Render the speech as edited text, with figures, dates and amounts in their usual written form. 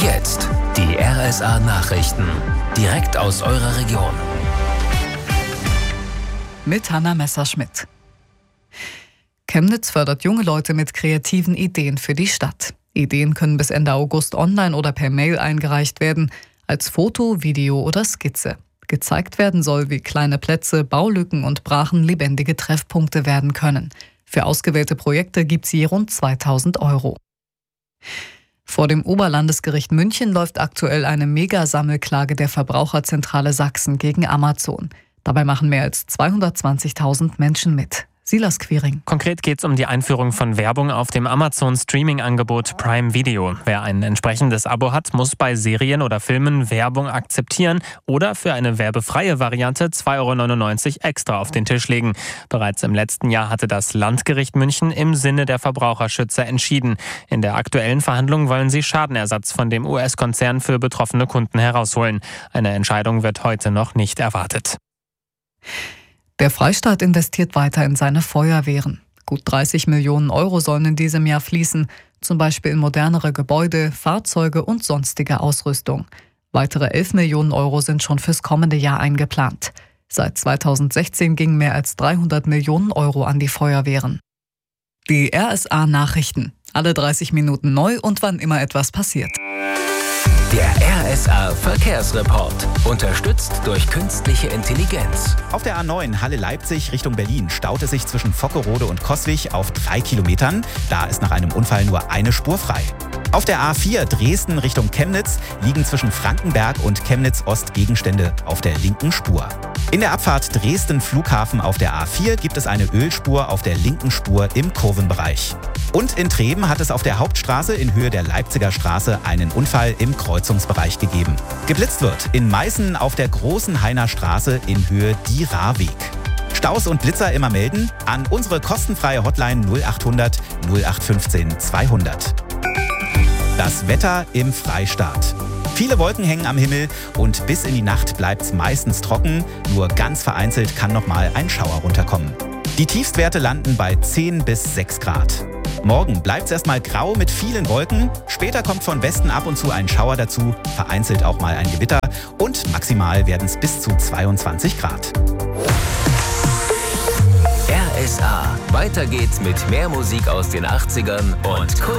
jetzt die RSA Nachrichten. Direkt aus eurer Region. Mit Hanna Messerschmidt. Chemnitz fördert junge Leute mit kreativen Ideen für die Stadt. Ideen können bis Ende August online oder per Mail eingereicht werden, als Foto, Video oder Skizze. Gezeigt werden soll, wie kleine Plätze, Baulücken und Brachen lebendige Treffpunkte werden können. Für ausgewählte Projekte gibt es je rund 2.000 €. Vor dem Oberlandesgericht München läuft aktuell eine Megasammelklage der Verbraucherzentrale Sachsen gegen Amazon. Dabei machen mehr als 220.000 Menschen mit. Silas Quiring. Konkret geht es um die Einführung von Werbung auf dem Amazon-Streaming-Angebot Prime Video. Wer ein entsprechendes Abo hat, muss bei Serien oder Filmen Werbung akzeptieren oder für eine werbefreie Variante 2,99 € extra auf den Tisch legen. Bereits im letzten Jahr hatte das Landgericht München im Sinne der Verbraucherschützer entschieden. In der aktuellen Verhandlung wollen sie Schadenersatz von dem US-Konzern für betroffene Kunden herausholen. Eine Entscheidung wird heute noch nicht erwartet. Der Freistaat investiert weiter in seine Feuerwehren. Gut 30 Millionen € sollen in diesem Jahr fließen, zum Beispiel in modernere Gebäude, Fahrzeuge und sonstige Ausrüstung. Weitere 11 Millionen € sind schon fürs kommende Jahr eingeplant. Seit 2016 gingen mehr als 300 Millionen € an die Feuerwehren. Die RSA Nachrichten. Alle 30 Minuten neu und wann immer etwas passiert. Der RSA Verkehrsreport. Unterstützt durch künstliche Intelligenz. Auf der A9 Halle-Leipzig Richtung Berlin staut es sich zwischen Vockerode und Coswig auf 3 Kilometern. Da ist nach einem Unfall nur eine Spur frei. Auf der A4 Dresden Richtung Chemnitz liegen zwischen Frankenberg und Chemnitz-Ost Gegenstände auf der linken Spur. In der Abfahrt Dresden-Flughafen auf der A4 gibt es eine Ölspur auf der linken Spur im Kurvenbereich. Und in Treven hat es auf der Hauptstraße in Höhe der Leipziger Straße einen Unfall im Kreuzungsbereich gegeben. Geblitzt wird in Meißen auf der Großen Hainer Straße in Höhe Dierarweg. Staus und Blitzer immer melden an unsere kostenfreie Hotline 0800 0815 200. Das Wetter im Freistaat. Viele Wolken hängen am Himmel und bis in die Nacht bleibt es meistens trocken. Nur ganz vereinzelt kann nochmal ein Schauer runterkommen. Die Tiefstwerte landen bei 10 bis 6 Grad. Morgen bleibt es erstmal grau mit vielen Wolken. Später kommt von Westen ab und zu ein Schauer dazu, vereinzelt auch mal ein Gewitter. Und maximal werden es bis zu 22 Grad. RSA. Weiter geht's mit mehr Musik aus den 80ern und